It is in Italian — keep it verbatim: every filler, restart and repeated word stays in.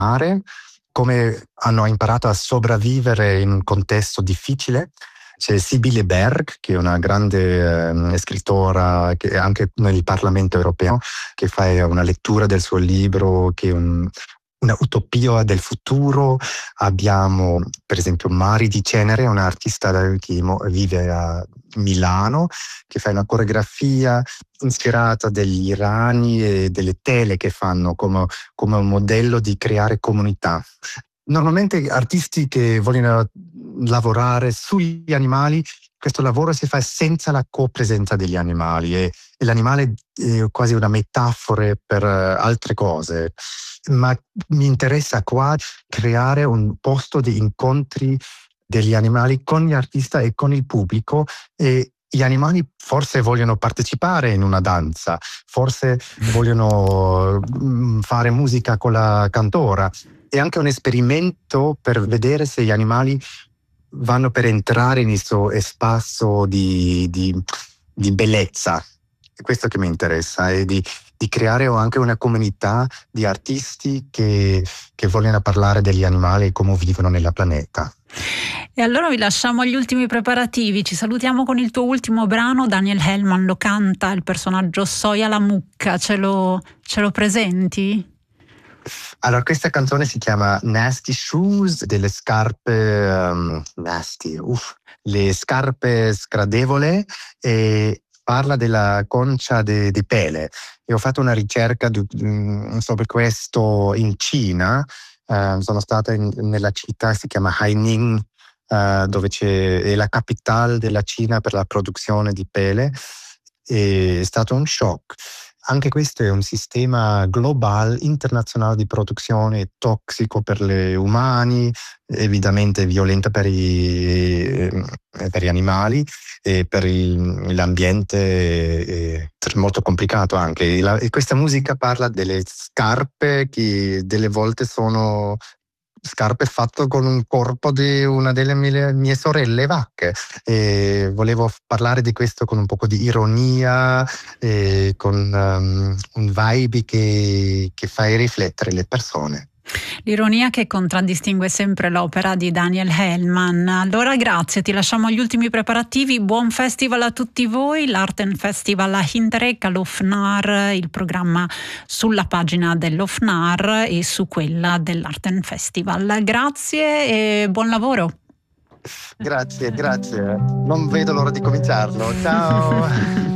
mare, come hanno imparato a sopravvivere in un contesto difficile. C'è Sybille Berg, che è una grande eh, scrittora, che è anche nel Parlamento europeo, che fa una lettura del suo libro, che è un, una utopia del futuro. Abbiamo per esempio Mari Di Cenere, un'artista che vive a Milano, che fa una coreografia ispirata dagli rani e delle tele che fanno come, come un modello di creare comunità. Normalmente artisti che vogliono lavorare sugli animali, questo lavoro si fa senza la copresenza degli animali e, e l'animale è quasi una metafora per altre cose. Ma mi interessa qua creare un posto di incontri degli animali con gli artisti e con il pubblico, e gli animali forse vogliono partecipare in una danza, forse vogliono fare musica con la cantora. È anche un esperimento per vedere se gli animali vanno per entrare in questo spazio di, di, di bellezza. È questo che mi interessa, è di, di creare anche una comunità di artisti che, che vogliono parlare degli animali e come vivono nella pianeta. E allora vi lasciamo agli ultimi preparativi, ci salutiamo con il tuo ultimo brano. Daniel Hellman lo canta, il personaggio Soia la mucca, ce lo, ce lo presenti? Allora, questa canzone si chiama Nasty Shoes, delle scarpe um, nasty, uff, le scarpe scradevole, e parla della concia di de pele. E ho fatto una ricerca di, um, sobre questo in Cina. Uh, sono stata in, nella città, si chiama Haining, uh, dove c'è, è la capitale della Cina per la produzione di pele. E è stato un shock. Anche questo è un sistema globale, internazionale di produzione, tossico per gli umani, evidentemente violento per i, per gli animali e per il, l'ambiente, è molto complicato anche. La, e questa musica parla delle scarpe che delle volte sono scarpe fatte con un corpo di una delle mie, mie sorelle vacche, e volevo parlare di questo con un po' di ironia e con um, un vibe che, che fa riflettere le persone. L'ironia che contraddistingue sempre l'opera di Daniel Hellman. Allora grazie, ti lasciamo agli ultimi preparativi. Buon festival a tutti voi, l'Arten Festival a Hintereg all'Ofnar, il programma sulla pagina dell'Ofnar e su quella dell'Arten Festival. Grazie e buon lavoro. Grazie, grazie. Non vedo l'ora di cominciarlo. Ciao.